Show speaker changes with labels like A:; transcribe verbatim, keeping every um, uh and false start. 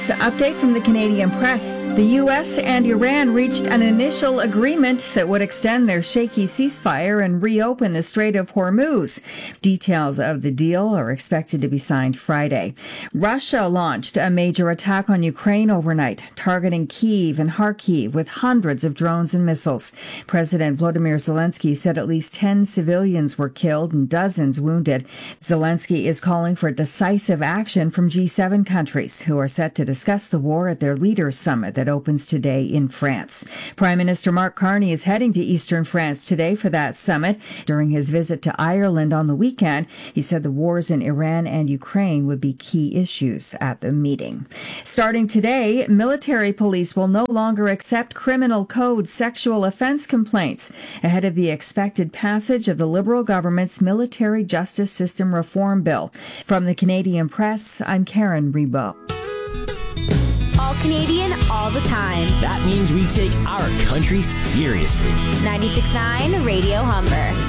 A: Update from the Canadian Press. The U S and Iran reached an initial agreement that would extend their shaky ceasefire and reopen the Strait of Hormuz. Details of the deal are expected to be signed Friday. Russia launched a major attack on Ukraine overnight, targeting Kyiv and Kharkiv with hundreds of drones and missiles. President Volodymyr Zelensky said at least ten civilians were killed and dozens wounded. Zelensky is calling for decisive action from G seven countries, who are set to discuss the war at their Leaders Summit that opens today in France. Prime Minister Mark Carney is heading to eastern France today for that summit. During his visit to Ireland on the weekend, he said the wars in Iran and Ukraine would be key issues at the meeting. Starting today, military police will no longer accept criminal code sexual offense complaints ahead of the expected passage of the Liberal government's Military Justice System Reform Bill. From the Canadian Press, I'm Karen Rebo.
B: All Canadian, all the time.
C: That means we take our country seriously.
B: ninety-six point nine Radio Humber.